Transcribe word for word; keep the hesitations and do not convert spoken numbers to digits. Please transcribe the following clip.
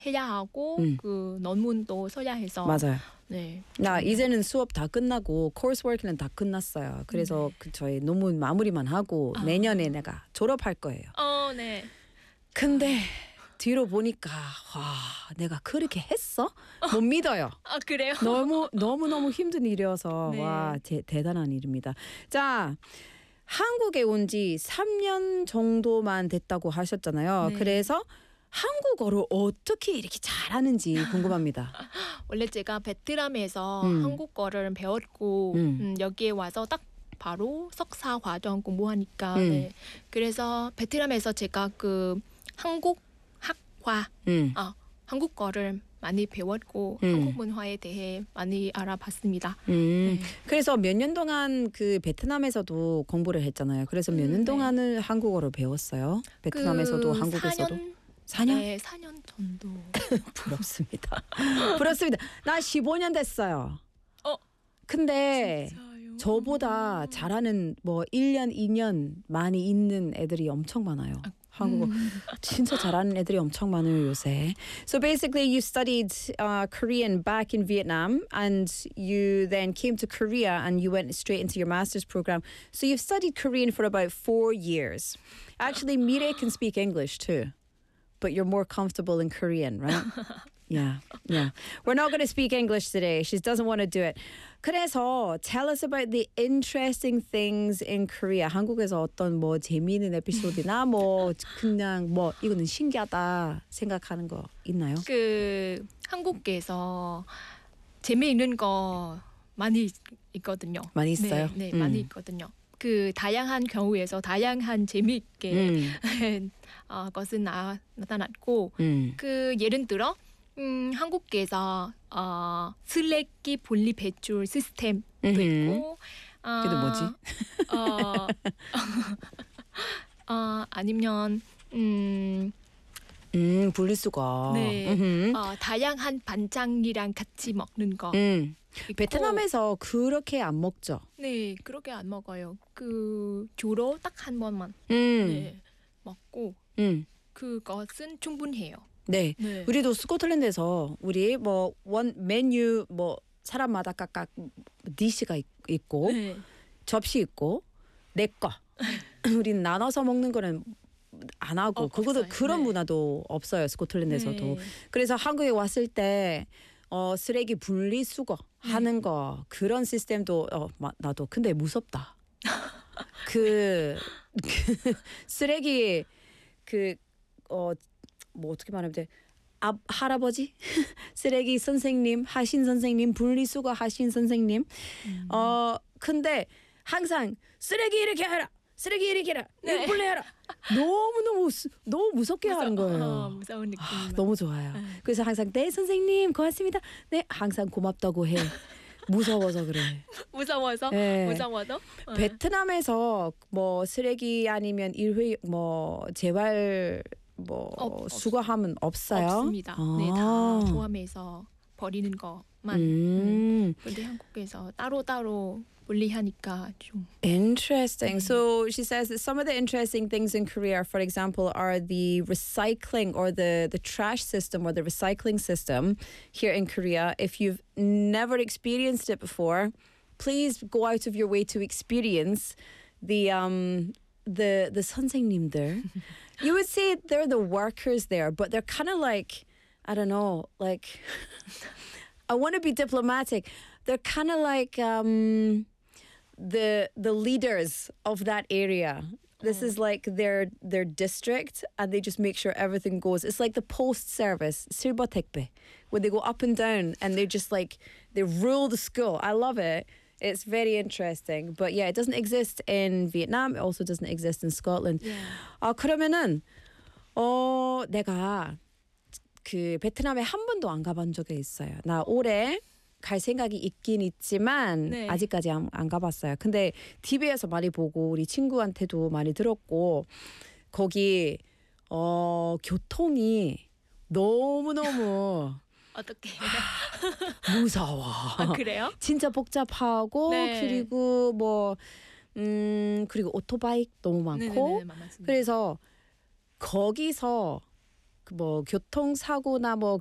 해야 하고 음. 그 논문도 써야 해서 맞아요. 네. 나 이제는 수업 다 끝나고 코스워크는 다 끝났어요. 그래서 네. 그 저희 논문 마무리만 하고 아. 내년에 내가 졸업할 거예요. 어, 네. 근데 뒤로 보니까 와 내가 그렇게 했어? 못 믿어요. 아, 그래요? 너무 너무 너무 힘든 일이어서 네. 와 제, 대단한 일입니다. 자 한국에 온 지 삼 년 정도만 됐다고 하셨잖아요. 네. 그래서 한국어를 어떻게 이렇게 잘하는지 궁금합니다. 원래 제가 베트남에서 음. 한국어를 배웠고 음. 음, 여기에 와서 딱 바로 석사 과정 공부하니까 음. 네. 그래서 베트남에서 제가 그 한국 학화 음. 아, 한국어를 많이 배웠고 음. 한국 문화에 대해 많이 알아봤습니다. 음. 네. 그래서 몇 년 동안 그 베트남에서도 공부를 했잖아요. 그래서 몇 년 음, 네. 동안은 한국어를 배웠어요. 베트남에서도 그 한국에서도. 사 년, 사 년? 네, 사 년 정도. 부럽습니다. 부럽습니다. 나 십오 년 됐어요. 어. 근데 진짜요? 저보다 잘하는 뭐 일 년, 이 년 많이 있는 애들이 엄청 많아요. 한국어 음. 진짜 잘하는 애들이 엄청 많아요 요새. So basically you studied uh, Korean back in Vietnam and you then came to Korea and you went straight into your master's program. So you've studied Korean for about four years. Actually, Mire can speak English too, but you're more comfortable in Korean, right? Yeah, yeah. We're not going to speak English today. She doesn't want to do it. 그래서 tell us about the interesting things in Korea. 한국에서 어떤 뭐 재미있는 에피소드나 뭐 그냥 뭐 이거는 신기하다 생각하는 거 있나요? 그 한국에서 재미있는 거 많이 있거든요. 많이 있어요? 네, 네 음. 많이 있거든요. 그 다양한 경우에서 다양한 재미있게 음. 어, 것은 나, 나타났고 음. 그 예를 들어 음, 한국에서 어, 쓰레기 분리 배출 시스템도 음흠. 있고 어, 그게 뭐지? 어, 어, 아니면 음, 음, 분리수거. 네, 음흠. 어, 다양한 반찬이랑 같이 먹는 거. 음. 있고, 베트남에서 그렇게 안 먹죠. 네 그렇게 안 먹어요. 그 주로 딱 한 번만 음. 네, 먹고 음. 그것은 충분해요. 네. 네. 우리도 스코틀랜드에서 우리 뭐 원 메뉴 뭐 사람마다 각각 디시가 있, 있고 네. 접시 있고 내 거. 우린 나눠서 먹는 거는 안 하고 어, 그것도 없어요. 그런 네. 문화도 없어요 스코틀랜드에서도. 네. 그래서 한국에 왔을 때 어, 쓰레기 분리수거 하는 거 그런 시스템도 어, 마, 나도 근데 무섭다. 그, 그 쓰레기 그 어 뭐 어떻게 말하면 돼? 아, 할아버지 쓰레기 선생님 하신 선생님 분리수거 하신 선생님 음. 어 근데 항상 쓰레기 이렇게 해라 쓰레기 이렇게 해라 네. 이거 분리해라 너무 너무 너무 무섭게 하는 거예요. 어, 무서운 느낌. 아, 너무 좋아요. 네. 그래서 항상 네 선생님 고맙습니다. 네 항상 고맙다고 해. 무서워서 그래. 무서워서 네. 무서워서 어. 베트남에서 뭐 쓰레기 아니면 일회 뭐 재활 뭐 없- 없- 수거하면 없어요. 없습니다. 아. 네, 다 포함해서 버리는 것만. 음. 근데 한국에서 따로 따로 분리하니까 좀. Interesting. Mm. So she says that some of the interesting things in Korea, for example, are the recycling or the, the trash system or the recycling system here in Korea. If you've never experienced it before, please go out of your way to experience the um the the 선생님들. You would say they're the workers there, but they're kind of like, I don't know, like I want to be diplomatic. They're kind of like um the the leaders of that area. This is like their their district, and they just make sure everything goes. It's like the post service, 실버택배, where they go up and down, and they just like they rule the school. I love it. It's very interesting. But yeah, it doesn't exist in Vietnam. It also doesn't exist in Scotland. Yeah. 아 그러면은 어 내가 그 베트남에 한 번도 안 가본 적이 있어요. 나 올해 갈 생각이 있긴 있지만 네. 아직까지 안, 안 가봤어요. 근데 티비에서 많이 보고 우리 친구한테도 많이 들었고 거기 어 교통이 너무 너무 어떻게? 무서워. 아, 그래요? 진짜 복잡하고 네. 그리고 뭐 음 그리고 오토바이 너무 많고 네네네, 맞습니다. 그래서 거기서 뭐 교통사고나 뭐